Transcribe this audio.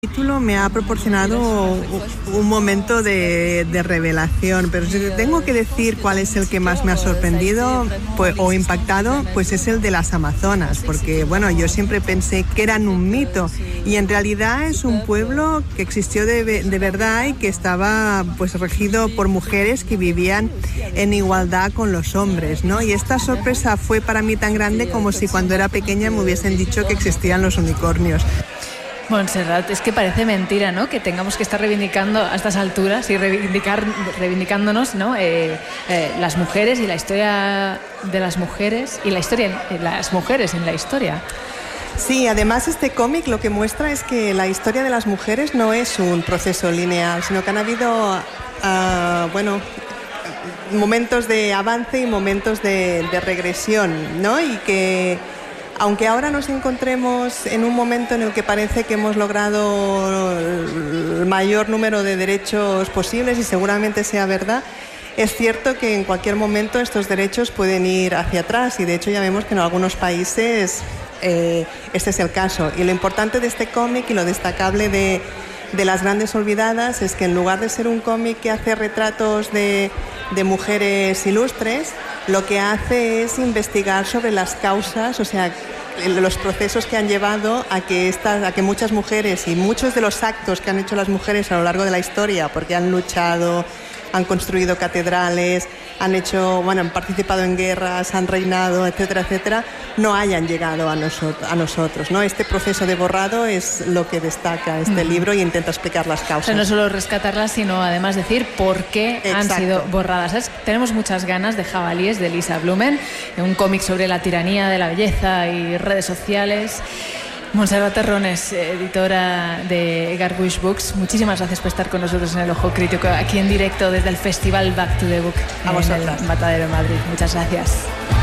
El título me ha proporcionado un momento de revelación, pero si tengo que decir cuál es el que más me ha sorprendido o impactado, pues es el de las Amazonas, porque bueno, yo siempre pensé que eran un mito y en realidad es un pueblo que existió de verdad y que estaba pues regido por mujeres que vivían en igualdad con los hombres, ¿no? Y esta sorpresa fue para mí tan grande como si cuando era pequeña me hubiesen dicho que existían los unicornios. Montserrat, es que parece mentira, ¿no?, que tengamos que estar reivindicando a estas alturas y reivindicándonos, ¿no?, las mujeres y la historia de las mujeres y la historia de las mujeres en la historia. Sí, además este cómic lo que muestra es que la historia de las mujeres no es un proceso lineal, sino que han habido, momentos de avance y momentos de regresión, ¿no? Y que aunque ahora nos encontremos en un momento en el que parece que hemos logrado el mayor número de derechos posibles, y seguramente sea verdad, es cierto que en cualquier momento estos derechos pueden ir hacia atrás, y de hecho ya vemos que en algunos países este es el caso. Y lo importante de este cómic y lo destacable de Las Grandes Olvidadas es que en lugar de ser un cómic que hace retratos de mujeres ilustres, lo que hace es investigar sobre las causas, o sea, los procesos que han llevado a que muchas mujeres y muchos de los actos que han hecho las mujeres a lo largo de la historia, porque han luchado, han construido catedrales, han participado en guerras, han reinado, etcétera, etcétera, no hayan llegado a nosotros, ¿no? Este proceso de borrado es lo que destaca este libro y intenta explicar las causas. O sea, no solo rescatarlas, sino además decir por qué han sido borradas. ¿Sabes? Tenemos muchas ganas de Jabalíes, de Lisa Blumen, un cómic sobre la tiranía de la belleza y redes sociales. Montserrat Terrones, editora de Garbuix Books, muchísimas gracias por estar con nosotros en El Ojo Crítico, aquí en directo desde el Festival Back to the Book en el Matadero de Madrid. Muchas gracias.